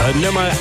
nummer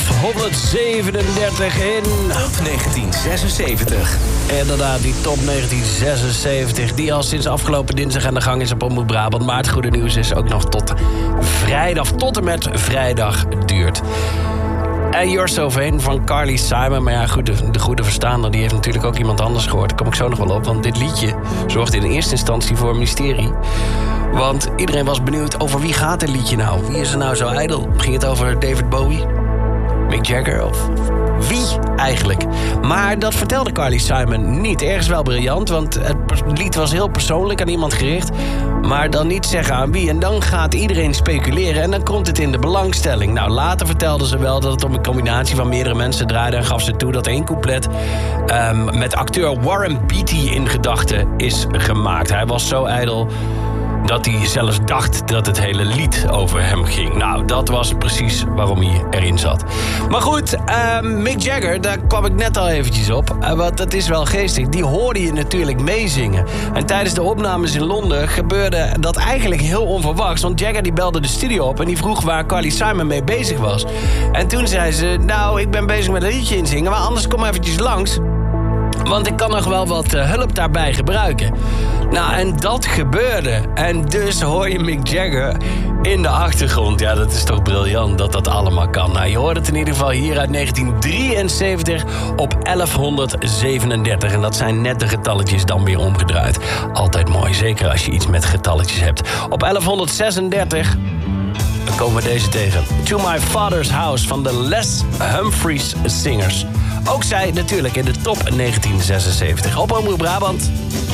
1137 in... Top 1976. Inderdaad, die top 1976... die al sinds afgelopen dinsdag aan de gang is op Omroep Brabant. Maar het goede nieuws is ook nog tot en met vrijdag duurt. En You're So Vain van Carly Simon. Maar ja, goed, de goede verstaander die heeft natuurlijk ook iemand anders gehoord. Daar kom ik zo nog wel op, want dit liedje zorgde in eerste instantie voor een mysterie. Want iedereen was benieuwd over wie gaat dit liedje nou? Wie is er nou zo ijdel? Ging het over David Bowie? Mick Jagger of wie eigenlijk? Maar dat vertelde Carly Simon niet. Ergens wel briljant, want het lied was heel persoonlijk aan iemand gericht. Maar dan niet zeggen aan wie. En dan gaat iedereen speculeren en dan komt het in de belangstelling. Nou, later vertelde ze wel dat het om een combinatie van meerdere mensen draaide. En gaf ze toe dat één couplet met acteur Warren Beatty in gedachten is gemaakt. Hij was zo ijdel dat hij zelfs dacht dat het hele lied over hem ging. Nou, dat was precies waarom hij erin zat. Maar goed, Mick Jagger, daar kwam ik net al eventjes op. Want dat is wel geestig. Die hoorde je natuurlijk meezingen. En tijdens de opnames in Londen gebeurde dat eigenlijk heel onverwachts. Want Jagger die belde de studio op en die vroeg waar Carly Simon mee bezig was. En toen zei ze, nou, ik ben bezig met een liedje inzingen, maar anders kom eventjes langs. Want ik kan nog wel wat hulp daarbij gebruiken. Nou, en dat gebeurde. En dus hoor je Mick Jagger in de achtergrond. Ja, dat is toch briljant dat dat allemaal kan. Nou, je hoort het in ieder geval hier uit 1973 op 1137. En dat zijn net de getalletjes dan weer omgedraaid. Altijd mooi, zeker als je iets met getalletjes hebt. Op 1136... dan komen we deze tegen. To My Father's House van de Les Humphreys Singers. Ook zij natuurlijk in de top 1976. Op Omroep Brabant.